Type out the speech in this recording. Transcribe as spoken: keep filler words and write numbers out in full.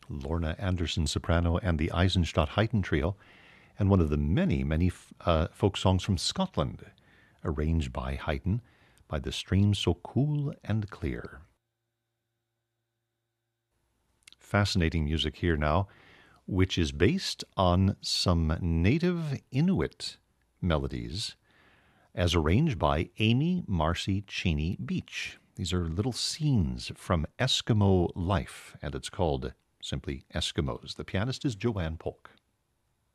Lorna Anderson soprano and the Eisenstadt Haydn Trio, and one of the many, many uh, folk songs from Scotland, arranged by Haydn, by The Stream So Cool and Clear. Fascinating music here now, which is based on some native Inuit melodies, as arranged by Amy Marcy Cheney Beach. These are little scenes from Eskimo life, and it's called simply Eskimos. The pianist is Joanne Polk.